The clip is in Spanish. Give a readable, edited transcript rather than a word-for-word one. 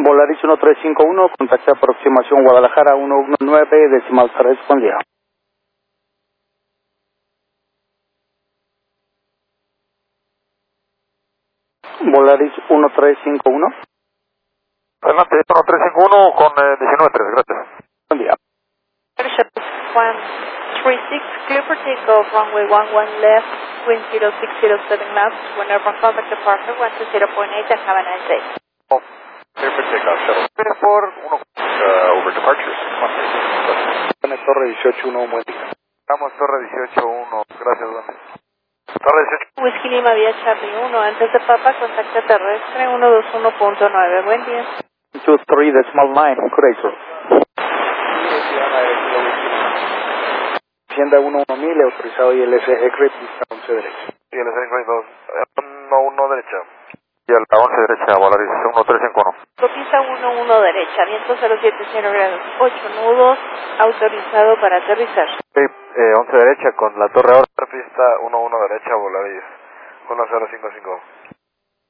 Volaris 1351, contacta aproximación Guadalajara 119, decimal 3, buen día. Volaris 1351. Adelante, 1351 con 19.3, gracias. Buen día. Airship 136, clear for takeoff, runway 11 left, wind 0607 knots, whenever contact departure 120.8 and have a nice day. Clear for takeoff, shuttle. Clear for 1, over departures. Torre 18-1, buen día. Vamos, Torre 18-1, gracias, ¿dónde? Torre 18. Whisky Lima vía Charlie 1, antes de Papa, contacto terrestre 121.9, buen día. 23, decimal 9, Curator. Hacienda 11000, autorizado ILS ECRIP, pista 11 derecha. Y el SN 2, 1 derecha. Y a la 11 derecha, Volaris 1351. Copista 11 derecha, viento 070 grados, 8 nudos, autorizado para aterrizar. Sí, 11 derecha con la torre ahora. Pista 11 derecha, Volaris 1055.